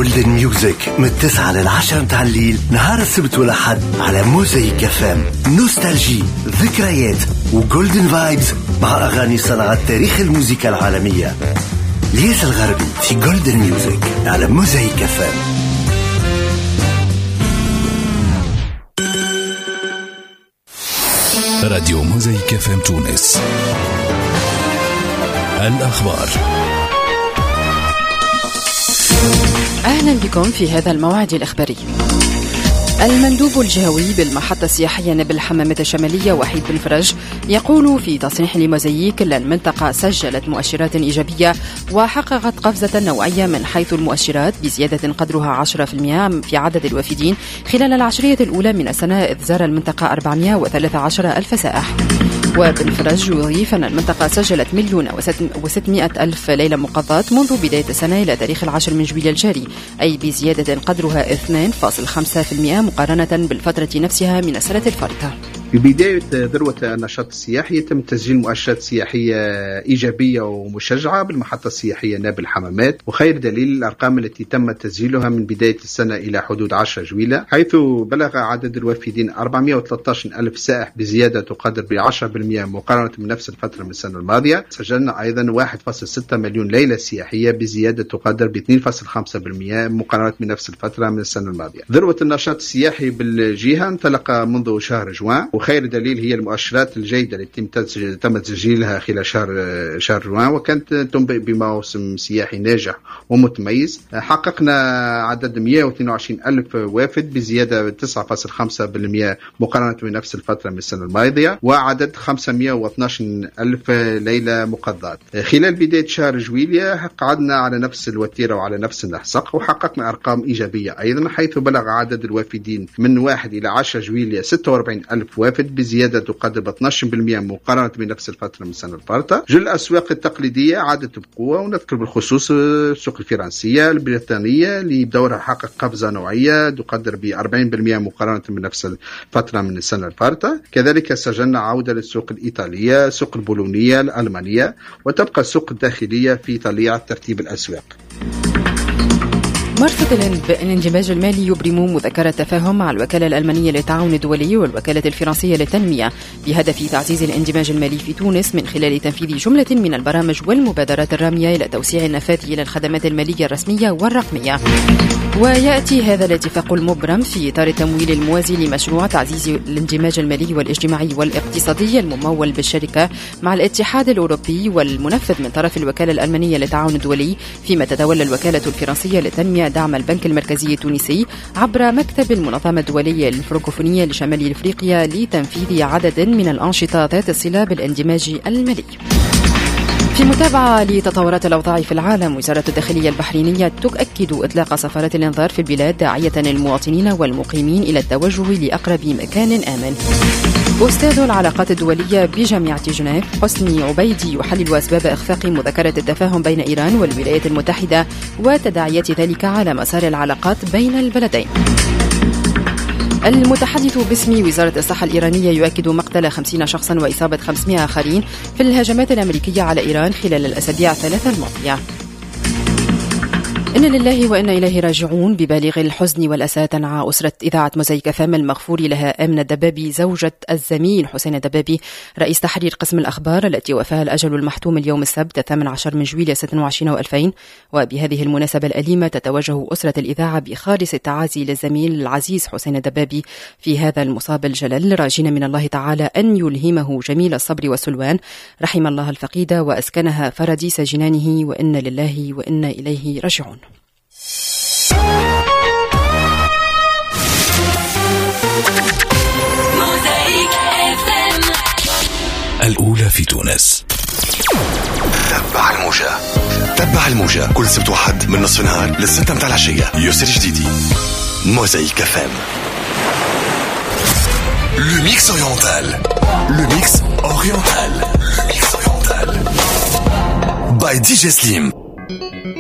جولدن ميوزك من 9 ل10 متاع الليل نهار السبت والأحد على موزايك FM. نوستالجي، ذكريات وجولدن فايبز مع أغاني صناعة تاريخ الموسيقى العالمية. ليس الغربي في جولدن ميوزك على موزايك FM. راديو موزايك FM تونس. الأخبار. أهلا بكم في هذا الموعد الإخباري. المندوب الجهوي بالمحطة السياحية نابل الحمامات الشمالية وحيد بن فرج يقول في تصريح لموزايك أن المنطقة سجلت مؤشرات إيجابية وحققت قفزة نوعية من حيث المؤشرات بزيادة قدرها 10% في عدد الوافدين خلال العشرية الأولى من السنة، إذ زار المنطقة 413 ألف سائح. وبن فرج يضيف أن المنطقة سجلت 1,600,000 ليلة مقضاة منذ بداية السنة إلى تاريخ 10 من جويلية الجاري، أي بزيادة قدرها 2.5% مقارنة بالفترة نفسها من السنة الفارطة. في بداية ذروة النشاط السياحي يتم تسجيل مؤشرات سياحية إيجابية ومشجعة بالمحطة السياحية نابل الحمامات، وخير دليل الأرقام التي تم تسجيلها من بداية السنة إلى حدود 10 جويلة، حيث بلغ عدد الوافدين 413 ألف سائح بزيادة تقدر ب10% مقارنة من نفس الفترة من السنة الماضية. سجلنا أيضا 1.6 مليون ليلة سياحية بزيادة تقدر ب2.5% مقارنة من نفس الفترة من السنة الماضية. ذروة النشاط السياحي بالجهة انطلق منذ شهر جوان، وخير دليل هي المؤشرات الجيدة التي تم تسجيلها خلال شهر جوان، وكانت تنبئ بموسم سياحي ناجح ومتميز. حققنا عدد 122 ألف وافد بزيادة 9.5% مقارنة بنفس الفترة من السنة الماضية، وعدد 512 ألف ليلة مقضاة. خلال بداية شهر جويلية قعدنا على نفس الوتيرة وعلى نفس النسق، وحققنا أرقام إيجابية أيضا، حيث بلغ عدد الوافدين من 1 إلى 10 جويلية 46 ألف وافد بزيادة تقدر ب 12% مقارنة بنفس الفترة من السنة الفارطة. جل الأسواق التقليدية عادت بقوة، ونذكر بالخصوص السوق الفرنسية البريطانية اللي بدورها حقق قفزة نوعية تقدر ب 40% مقارنة من نفس الفترة من السنة الفارطة. كذلك سجلنا عودة للسوق الإيطالية، السوق البولونية، الألمانية، وتبقى السوق الداخلية في طليعة ترتيب الأسواق. مرصد الاندماج المالي يبرم مذكرة تفاهم مع الوكالة الألمانية للتعاون الدولي والوكالة الفرنسية للتنمية بهدف تعزيز الاندماج المالي في تونس من خلال تنفيذ جملة من البرامج والمبادرات الرامية إلى توسيع النفاذ إلى الخدمات المالية الرسمية والرقمية. ويأتي هذا الاتفاق المبرم في إطار التمويل الموازي لمشروع تعزيز الاندماج المالي والاجتماعي والاقتصادي الممول بالشركة مع الاتحاد الأوروبي والمنفذ من طرف الوكالة الألمانية للتعاون الدولي، فيما تتولى الوكالة الفرنسية للتنمية دعم البنك المركزي التونسي عبر مكتب المنظمة الدولية للفرنكوفونية لشمال أفريقيا لتنفيذ عدد من الأنشطة ذات الصلة بالاندماج المالي. في متابعة لتطورات الأوضاع في العالم، وزارة الداخلية البحرينية تؤكد إطلاق سفارات الإنذار في البلاد، داعية المواطنين والمقيمين إلى التوجه لأقرب مكان آمن. أستاذ العلاقات الدولية بجامعة جنيف حسني عبيدي يحلل أسباب إخفاق مذكرة التفاهم بين إيران والولايات المتحدة وتداعيات ذلك على مسار العلاقات بين البلدين. المتحدث باسم وزارة الصحة الإيرانية يؤكد مقتل 50 شخصا وإصابة 500 آخرين في الهجمات الأمريكية على إيران خلال الأسابيع الثلاثة الماضية. إن لله وإنا إليه راجعون. ببالغ الحزن والأسى تنعى أسرة إذاعة موزايك FM المغفور لها آمنة الدبابي زوجة الزميل حسين الدبابي رئيس تحرير قسم الأخبار التي وفاها الأجل المحتوم اليوم السبت 18 من جويلية 26 و2000. وبهذه المناسبة الأليمة تتوجه أسرة الإذاعة بخالص التعازي للزميل العزيز حسين الدبابي في هذا المصاب الجلل، راجين من الله تعالى أن يلهمه جميل الصبر والسلوان، رحم الله الفقيد وأسكنها فرديس جنانه، وإن لله وإنا إليه راجعون. الأولى في تونس. تبع الموجة كل سبت وحد من نصف النهار للستة متاع العشية. يسر جديدي موزايك FM. Le mix oriental. By DJ Slim.